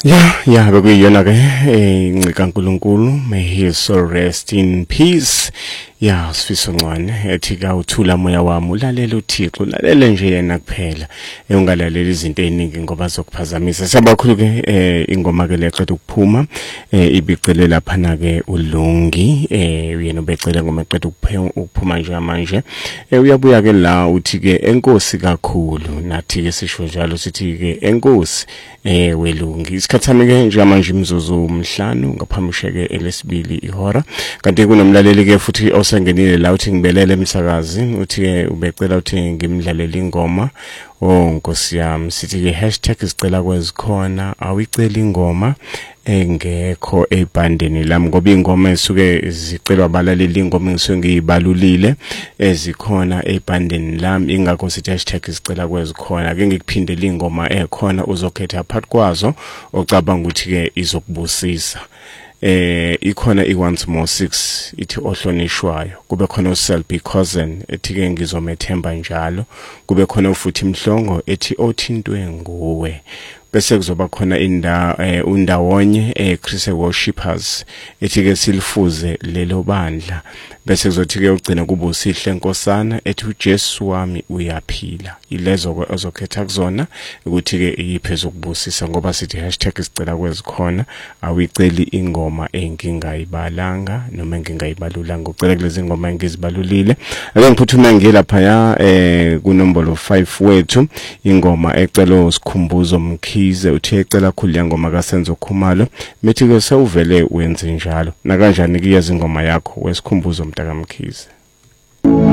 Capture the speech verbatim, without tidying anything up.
Yeah, yeah, bekuyiyona ke eh incika uNkulunkulu, may his soul rest in peace. Yeah, sifiso ncwane ethi ka uthula moya wami ulalela uThixo, ulalele nje yena kuphela. Ungalaleli izinto eziningi ngoba zokuphazamisa. Sabakhulu ke eh ingoma ke leqeda ukuphuma eh ibicele lapha na ke uLungi eh uyena ubecela ngoma eqeda ukuphuma nje manje. Eh uyabuya ke la uthi ke enkosi kakhulu, nathi ke sisho njalo sithi ke enkosi eh welungi. Isikhathami ke njengamanje imzuzu umhlanu ngaphambisheke elesibili ihora. Kanti kunomlaleli ke futhi osengenile la uthi ngibelele emsakazi, uthi ke ubecela uthi ngimdlalele ingoma. Oh Nkosi yami, sithi ke hashtag isicela kwezikhona awicela ingoma engekho ebhandeni lami ngoba ingoma esuke zicelwa abalaleli ingoma engisuke ngiyibalulile ezikhona ebhandeni lami, ingakho sithi hashtag isicela kwezikhona. Ake ngikuphindele ingoma ekhona uzokhetha phakathi kwazo ocabanga ukuthi ke izokubusisa. Eh ikhona i once more six ithi ohlonishwayo, kube khona uSelby Cousin ethi ke ngizomethemba njalo, kube khona futhi Mhlongo ethi othintwe nguwe, bese kuzoba khona inda eh, undawonye eh Chris Worshipers ethi ke silifuze lelo bandla, bese kuzothi ke ugcina kuba usihle Nkosana ethi uJesu wami uyaphila. Ilezo ozokhetha kuzona ukuthi ke iyiphezu kubusisa ngoba sithi hashtag isicela kwezikhona awiceli ingoma engingayibalanga noma engingayibalulanga, ucela kulezi ingoma engizibalulile. Ake ngiphuthume ngilapha ya eh kunombolo five wethu ingoma ecelo sikhumbuzo Mkhize, uthi ecela khulu ngoma kaSenzo Khumalo, mithi ke sewuvele wenze njalo na kanjani ke yazi ingoma yakho wesikhumbuzo Mtaka Mkhize.